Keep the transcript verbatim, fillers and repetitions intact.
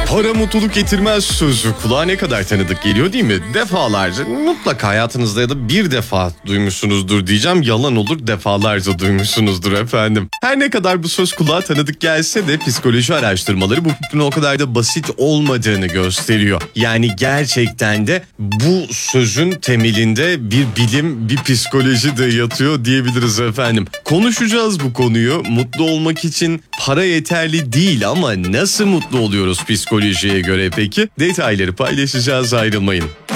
Para mutluluk getirmez sözü kulağa ne kadar tanıdık geliyor değil mi? Defalarca, mutlaka hayatınızda ya da bir defa duymuşsunuzdur diyeceğim. Yalan olur, defalarca duymuşsunuzdur efendim. Her ne kadar bu söz kulağa tanıdık gelse de psikoloji araştırmaları bu fikrin o kadar da basit olmadığını gösteriyor. Yani gerçekten de bu sözün temelinde bir bilim, bir psikoloji de yatıyor diyebiliriz efendim. Konuşacağız bu konuyu. Mutlu olmak için para yeterli değil ama nasıl mutlu oluyoruz psikolojiye göre peki? Detayları paylaşacağız, ayrılmayın.